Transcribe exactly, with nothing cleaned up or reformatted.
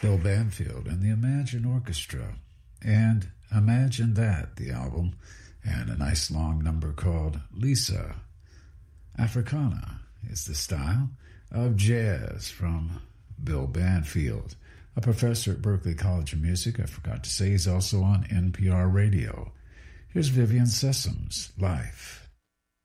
Bill Banfield and the Imagine Orchestra. And Imagine That, the album, and a nice long number called Lisa. Africana is the style of jazz from Bill Banfield, a professor at Berklee College of Music. I forgot to say he's also on N P R Radio. Here's Vivian Sessoms, Life.